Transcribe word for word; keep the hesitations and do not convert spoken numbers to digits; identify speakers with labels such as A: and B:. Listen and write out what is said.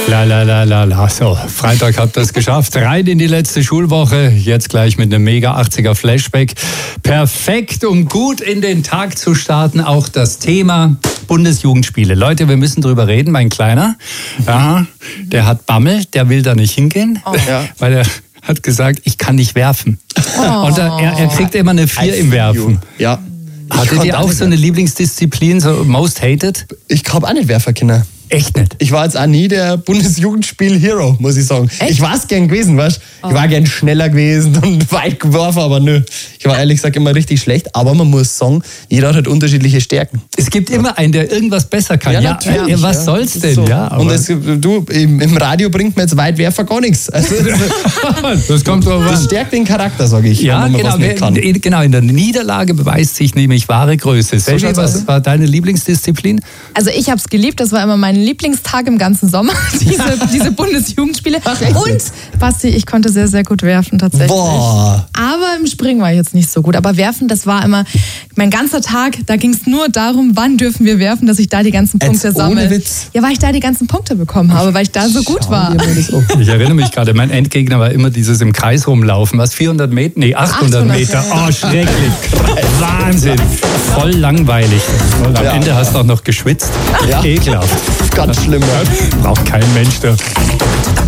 A: La la la la la. So, Freitag habt ihr es geschafft. Rein in die letzte Schulwoche. Jetzt gleich mit einem mega achtziger Flashback. Perfekt, um gut in den Tag zu starten. Auch das Thema Bundesjugendspiele. Leute, wir müssen drüber reden. Mein Kleiner, ja, der hat Bammel, der will da nicht hingehen,
B: Oh. Ja.
A: weil er hat gesagt, ich kann nicht werfen.
B: Oh.
A: Und er, er kriegt immer eine vier im Werfen.
C: Ja.
A: Hattet ihr auch so eine Lieblingsdisziplin, so most hated?
C: Ich habe auch nicht werfen können.
A: Echt nicht?
C: Ich war jetzt auch nie der Bundesjugendspiel-Hero, muss ich sagen.
B: Echt?
C: Ich war es gern gewesen, weißt du? Ich war gern schneller gewesen und weit geworfen, aber nö. Ich war ehrlich gesagt immer richtig schlecht, aber man muss sagen, jeder hat halt unterschiedliche Stärken.
A: Es gibt immer einen, der irgendwas besser kann. Ja,
C: natürlich,
A: ja, was
C: ja.
A: soll's denn?
C: So.
A: Ja, aber
C: und es, du, im, im Radio bringt mir jetzt Weitwerfer gar nichts. Also,
A: das kommt drauf
C: das
A: an.
C: stärkt den Charakter, sage ich.
A: Ja,
C: wenn man
A: genau,
C: was nicht kann.
A: in, genau. In der Niederlage beweist sich nämlich wahre Größe. Selvi,
C: schaut's
A: was
C: aus.
A: war deine Lieblingsdisziplin?
B: Also ich habe es geliebt, das war immer mein Lieblingstag im ganzen Sommer, diese, diese Bundesjugendspiele. Und Basti, ich konnte sehr, sehr gut werfen tatsächlich.
C: Boah.
B: Aber im Springen war ich jetzt nicht so gut. Aber werfen, das war immer mein ganzer Tag, da ging es nur darum, wann dürfen wir werfen, dass ich da die ganzen Punkte
C: Jetzt ohne
B: sammle.
C: Witz?
B: Ja, weil ich da die ganzen Punkte bekommen habe, weil ich da so gut war.
A: Ich erinnere mich gerade, mein Endgegner war immer dieses im Kreis rumlaufen. Was, vierhundert Meter? Nee, achthundert Meter. Oh, schrecklich. Wahnsinn. Voll langweilig. Und am
C: Ja.
A: Ende hast du auch noch geschwitzt.
C: Ja.
A: Ekelhaft.
C: Ganz schlimm. Ja.
A: Braucht kein Mensch da.